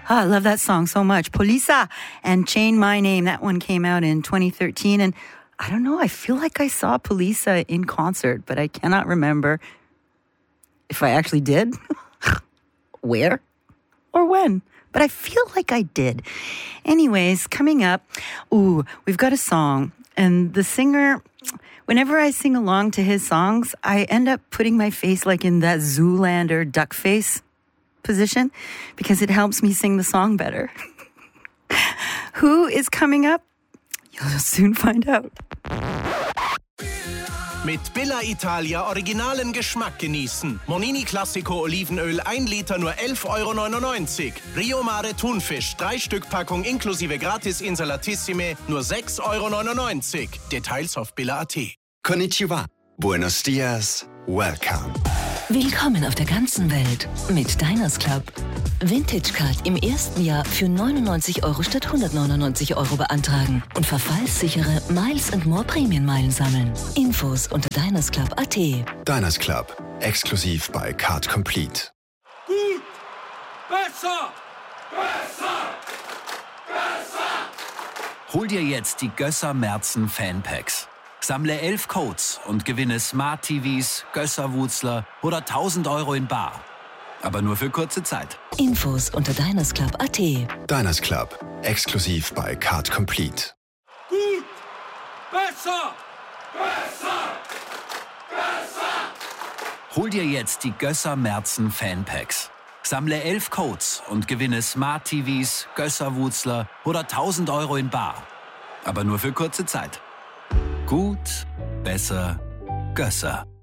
Oh, I love that song so much. Polisa and Chain My Name. That one came out in 2013. And I don't know, I feel like I saw Polisa in concert, but I cannot remember if I actually did, where, or when. But I feel like I did. Anyways, coming up, we've got a song. And the singer, whenever I sing along to his songs, I end up putting my face like in that Zoolander duck face position because it helps me sing the song better. Who is coming up? You'll soon find out. Mit Billa Italia originalen Geschmack genießen. Monini Classico Olivenöl 1 Liter nur 11,99 €. Rio Mare Thunfisch 3 Stück Packung inklusive gratis Insalatissime nur 6,99 €. Details auf billa.at. Konnichiwa. Buenos dias. Welcome. Willkommen auf der ganzen Welt mit Diners Club. Vintage Card im ersten Jahr für 99 € statt 199 € beantragen und verfallssichere Miles & More Prämienmeilen sammeln. Infos unter dinersclub.at. Diners Club. Exklusiv bei Card Complete. Gut! Besser! Besser! Besser! Hol dir jetzt die Gösser Merzen Fanpacks. Sammle 11 Codes und gewinne Smart TVs, Gösser-Wutzler oder 1.000 € in bar. Aber nur für kurze Zeit. Infos unter dinersclub.at. Diners Club. Exklusiv bei Card Complete. Gut! Besser! Besser! Besser! Hol dir jetzt die Gösser Merzen Fanpacks. Sammle 11 Codes und gewinne Smart TVs, Gösser-Wutzler oder 1.000 € in bar. Aber nur für kurze Zeit. Gut, besser, Gösser.